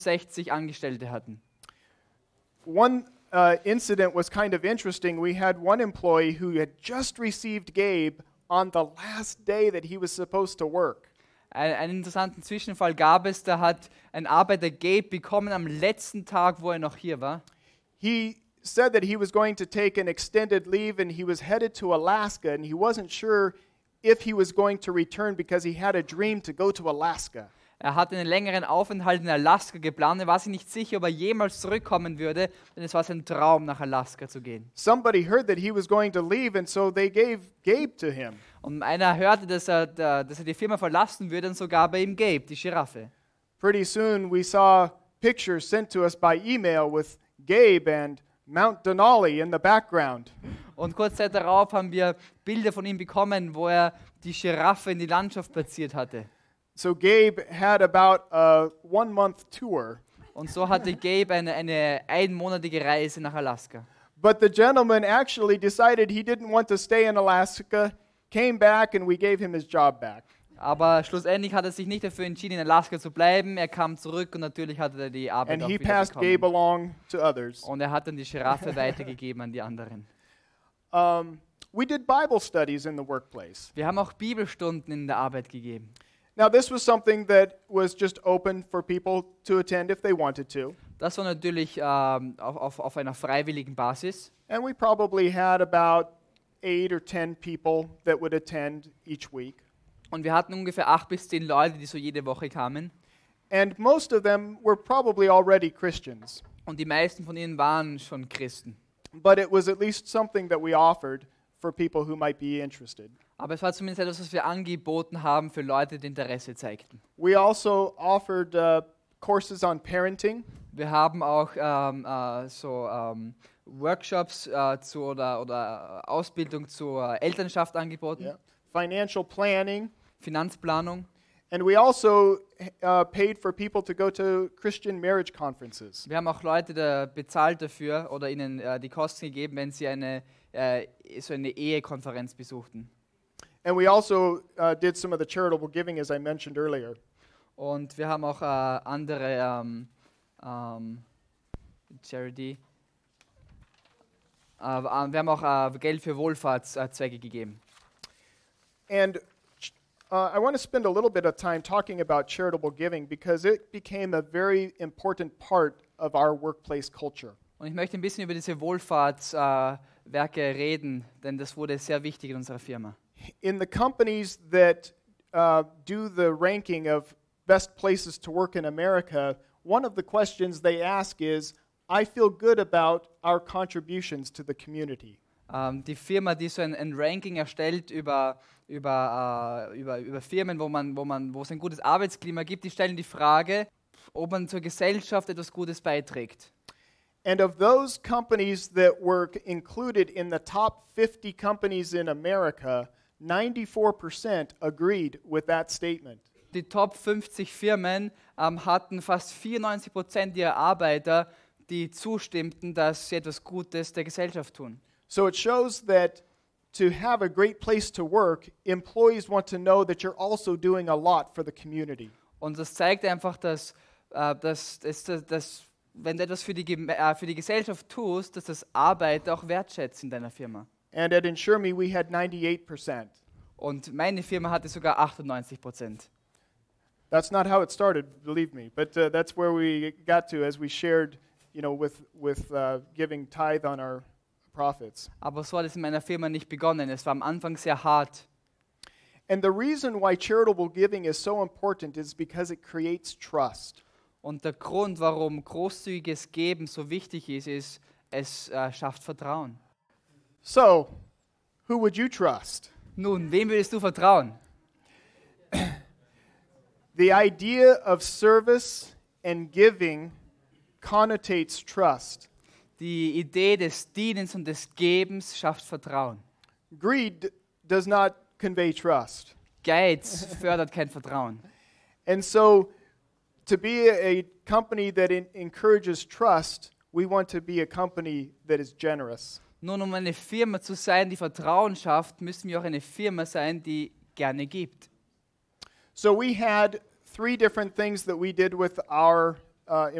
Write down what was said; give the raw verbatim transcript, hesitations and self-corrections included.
sechzig Angestellte hatten. One uh, incident was kind of interesting. We had one employee who had just received Gabe on the last day that he was supposed to work. Ein, einen interessanten Zwischenfall gab es, da hat ein Arbeiter Gabe bekommen am letzten Tag, wo er noch hier war. He said that he was going to take an extended leave and he was headed to Alaska and he wasn't sure if he was going to return because he had a dream to go to Alaska. Er hatte einen längeren Aufenthalt in Alaska geplant. Er war sich nicht sicher, ob er jemals zurückkommen würde, denn es war sein Traum, nach Alaska zu gehen. Somebody heard that he was going to leave and so they gave Gabe to him. Und einer hörte, dass er, dass er die Firma verlassen würde und so gab er ihm Gabe, die Giraffe. Pretty soon we saw pictures sent to us by email with Gabe and Mount Denali in the background. Und kurz Zeit darauf haben wir Bilder von ihm bekommen, wo er die Giraffe in die Landschaft platziert hatte. So Gabe had about a one-month tour. Und so hatte Gabe eine, eine einmonatige Reise nach Alaska. But the gentleman actually decided he didn't want to stay in Alaska, came back and we gave him his job back. Aber schlussendlich hat er sich nicht dafür entschieden, in Alaska zu bleiben. Er kam zurück und natürlich hatte er die Arbeit And auch he wieder passed bekommen. Gabe along to others. Und er hat dann die Giraffe weitergegeben an die anderen. Um, we did Bible studies in the workplace. Wir haben auch Bibelstunden in der Arbeit gegeben. Now this was something that was just open for people to attend if they wanted to. Das war natürlich ähm, auf, auf, auf einer freiwilligen Basis. And we probably had about eight or ten people that would attend each week. Und wir hatten ungefähr acht bis zehn Leute, die so jede Woche kamen. And most of them were probably already Christians. Und die meisten von ihnen waren schon Christen. But it was at least something that we offered for people who might be interested. Aber es war zumindest etwas, was wir angeboten haben für Leute, die Interesse zeigten. We also offered uh, courses on parenting. Wir haben auch ähm, äh, so ähm, Workshops äh, zu, oder, oder Ausbildung zur Elternschaft angeboten, Yeah. Financial planning. Finanzplanung. And we also uh, paid for people to go to Christian marriage conferences. Wir haben auch Leute da bezahlt dafür oder ihnen äh, die Kosten gegeben, wenn sie eine, äh, so eine Ehekonferenz besuchten. And we also uh, did some of the charitable giving, as I mentioned earlier. Und wir haben auch äh, andere ähm, ähm, Charity. Äh, wir haben auch äh, Geld für Wohlfahrtszwecke gegeben. And uh, I want to spend a little bit of time talking about charitable giving because it became a very important part of our workplace culture. Und ich möchte ein bisschen über diese Wohlfahrtswerke äh, reden, denn das wurde sehr wichtig in unserer Firma. In the companies that uh, do the ranking of best places to work in America, one of the questions they ask is, I feel good about our contributions to the community. Ähm, die Firma, die so ein, ein Ranking erstellt über, über, äh, über, über Firmen, wo, man, wo, man, wo es ein gutes Arbeitsklima gibt, die stellen die Frage, ob man zur Gesellschaft etwas Gutes beiträgt. And of those companies that were included in the top fifty companies in America, ninety-four percent agreed with that statement. Die Top fünfzig Firmen ähm, hatten fast vierundneunzig Prozent ihrer Arbeiter, die zustimmten, dass sie etwas Gutes der Gesellschaft tun. So it shows that to have a great place to work, employees want to know that you're also doing a lot for the community. Und das zeigt einfach, dass, äh, dass, dass, dass, dass wenn du etwas für die, Gem- äh, für die Gesellschaft tust, dass das Arbeiter auch wertschätzen in deiner Firma. And at Insure Me, we had ninety-eight percent. Und meine Firma hatte sogar achtundneunzig Prozent. That's not how it started, believe me, but uh, that's where we got to as we shared, you know, with with uh, giving tithe on our profits. Aber so hat es in meiner Firma nicht begonnen. Es war am Anfang sehr hart. And the reason why charitable giving is so important is because it creates trust. Und der Grund, warum großzügiges Geben so wichtig ist, ist, es äh, schafft Vertrauen. So, who would you trust? Nun, wem würdest du vertrauen? The idea of service and giving connotates trust. Die Idee des Dienens und des Gebens schafft Vertrauen. Greed does not convey trust. Geiz fördert kein Vertrauen. And so, to be a company that in- encourages trust, we want to be a company that is generous. Nun, um eine Firma zu sein, die Vertrauen schafft, müssen wir auch eine Firma sein, die gerne gibt. So we had three different things that we did with our uh,